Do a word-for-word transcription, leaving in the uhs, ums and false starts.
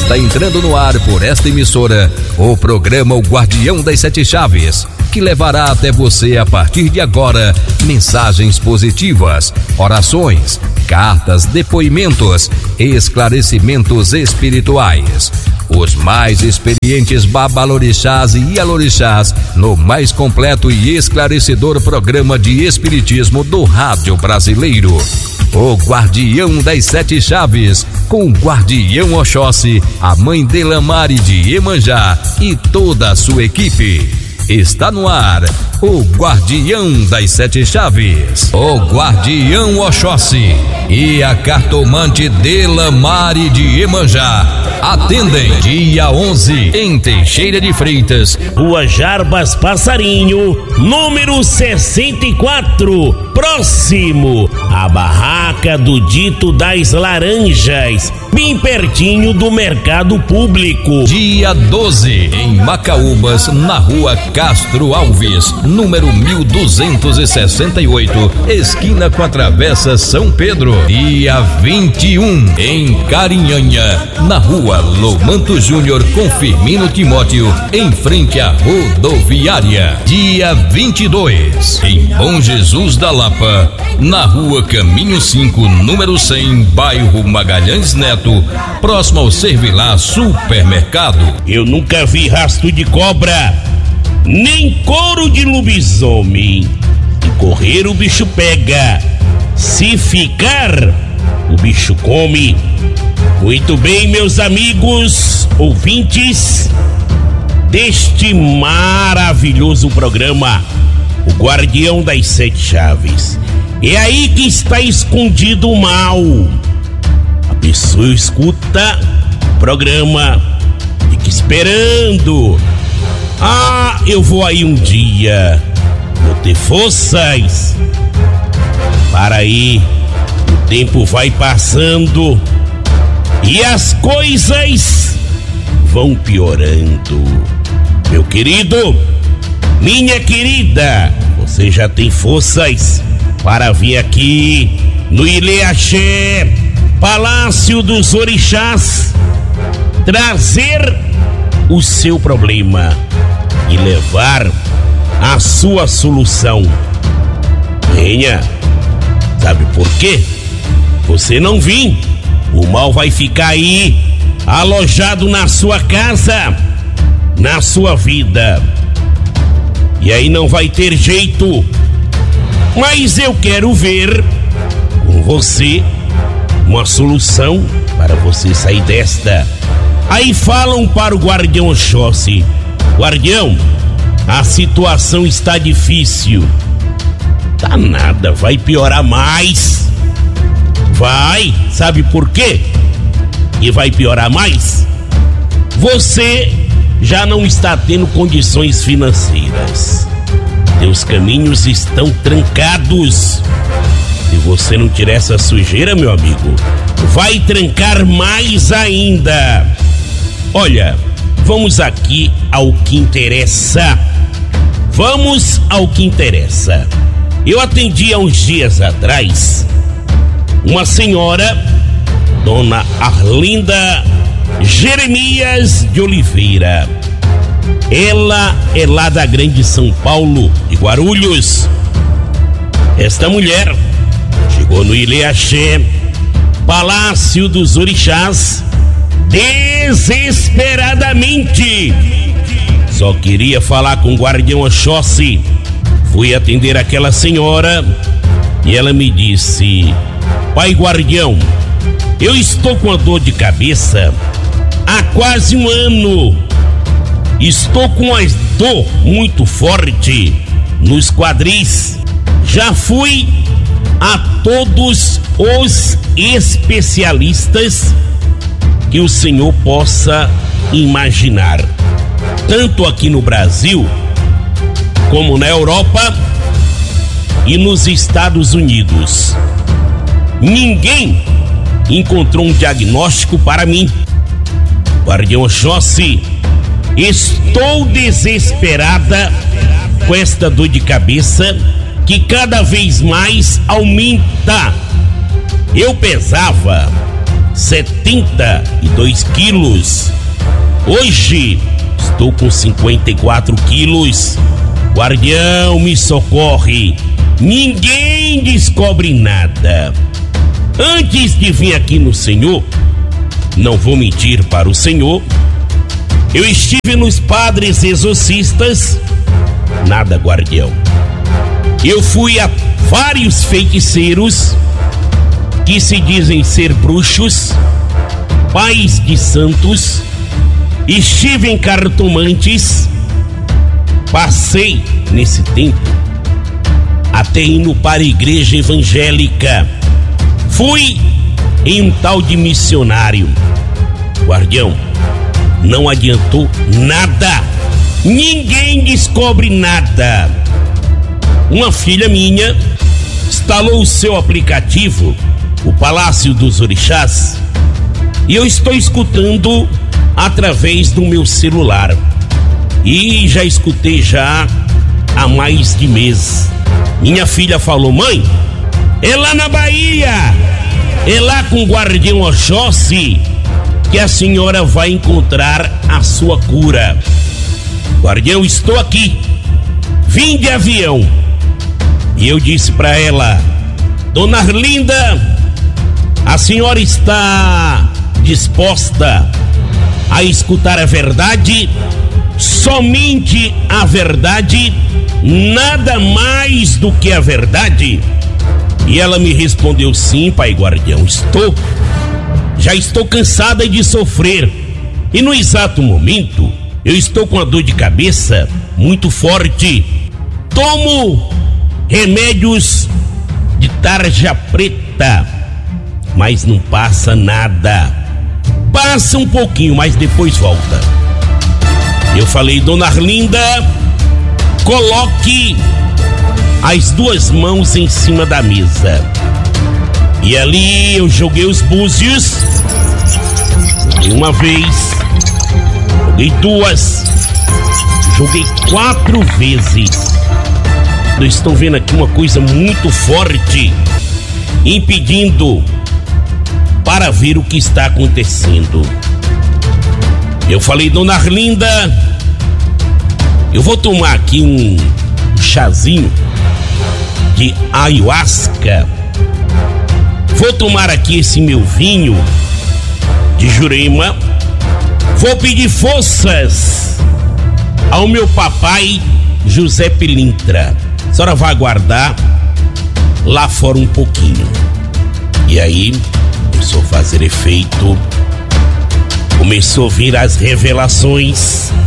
Está entrando no ar por esta emissora o programa O Guardião das Sete Chaves, que levará até você a partir de agora mensagens positivas, orações, cartas, depoimentos, esclarecimentos espirituais. Os mais experientes babalorixás e ialorixás no mais completo e esclarecedor programa de espiritismo do rádio brasileiro. O Guardião das Sete Chaves, com o Guardião Oxóssi, a mãe Delamare de Iemanjá e toda a sua equipe. Está no ar o Guardião das Sete Chaves, o Guardião Oxóssi e a cartomante Delamare de Iemanjá. Atendem dia onze em Teixeira de Freitas, Rua Jarbas Passarinho, número sessenta e quatro, próximo à barraca do Dito das Laranjas, bem pertinho do Mercado Público. Dia doze em Macaúbas, na Rua Castro Alves, número mil duzentos e sessenta e oito, esquina com a Travessa São Pedro. Dia vinte e um em Carinhanha, na Rua Lomanto Júnior com Firmino Timóteo, em frente à rodoviária. Dia vinte e dois em Bom Jesus da Lapa, na Rua Caminho cinco, número cem, bairro Magalhães Neto, próximo ao Servilá Supermercado. Eu nunca vi rastro de cobra, nem couro de lobisomem. Se correr, o bicho pega. Se ficar, o bicho come. Muito bem, meus amigos ouvintes deste maravilhoso programa, o Guardião das Sete Chaves. É aí que está escondido o mal. A pessoa escuta o programa, fica esperando. Ah, eu vou aí um dia, vou ter forças. Para aí, o tempo vai passando e as coisas vão piorando. Meu querido, minha querida, você já tem forças para vir aqui no Ileaxé, Palácio dos Orixás, trazer o seu problema e levar a sua solução. Venha. Sabe por quê? Você não vir, o mal vai ficar aí, alojado na sua casa, na sua vida. E aí não vai ter jeito. Mas eu quero ver com você uma solução para você sair desta. Aí falam para o Guardião Oxóssi: Guardião, a situação está difícil. Tá nada, vai piorar mais. Vai, sabe por quê? E vai piorar mais? Você já não está tendo condições financeiras. Teus caminhos estão trancados. Se você não tirar essa sujeira, meu amigo, vai trancar mais ainda. Olha, vamos aqui ao que interessa. Vamos ao que interessa. Eu atendi há uns dias atrás uma senhora, Dona Arlinda Jeremias de Oliveira. Ela é lá da Grande São Paulo, de Guarulhos. Esta mulher chegou no Ileaxé, Palácio dos Orixás, desesperadamente. Só queria falar com o Guardião Oxóssi. Fui atender aquela senhora e ela me disse: Pai Guardião, eu estou com a dor de cabeça há quase um ano. Estou com uma dor muito forte nos quadris. Já fui a todos os especialistas que o senhor possa imaginar, tanto aqui no Brasil como na Europa e nos Estados Unidos. Ninguém encontrou um diagnóstico para mim. Guardião Oxóssi, estou desesperada com esta dor de cabeça que cada vez mais aumenta. Eu pesava setenta e dois quilos. Hoje estou com cinquenta e quatro quilos. Guardião, me socorre. Ninguém descobre nada. Antes de vir aqui no Senhor, não vou mentir para o Senhor, eu estive nos padres exorcistas. Nada, guardião. Eu fui a vários feiticeiros que se dizem ser bruxos, pais de santos. Estive em cartomantes. Passei nesse tempo até indo para a igreja evangélica. Fui em um tal de missionário. Guardião, não adiantou nada. Ninguém descobre nada. Uma filha minha instalou o seu aplicativo, o Palácio dos Orixás, e eu estou escutando através do meu celular. E já escutei já há mais de mês. Minha filha falou: mãe, é lá na Bahia, é lá com o Guardião Oxóssi que a senhora vai encontrar a sua cura. Guardião, estou aqui, vim de avião. E eu disse para ela: dona Arlinda, a senhora está disposta a escutar a verdade, somente a verdade, nada mais do que a verdade? E ela me respondeu: sim, pai guardião, estou. Já estou cansada de sofrer. E no exato momento, eu estou com a dor de cabeça muito forte. Tomo remédios de tarja preta, mas não passa nada. Passa um pouquinho, mas depois volta. Eu falei: dona Arlinda, coloque as duas mãos em cima da mesa. E ali eu joguei os búzios. Joguei uma vez, joguei duas, joguei quatro vezes. Vocês estão vendo aqui uma coisa muito forte, impedindo para ver o que está acontecendo. Eu falei: dona Arlinda, eu vou tomar aqui um chazinho de ayahuasca. Vou tomar aqui esse meu vinho de Jurema. Vou pedir forças ao meu papai José Pilintra. A senhora vai aguardar lá fora um pouquinho. E aí começou a fazer efeito. Começou a vir as revelações.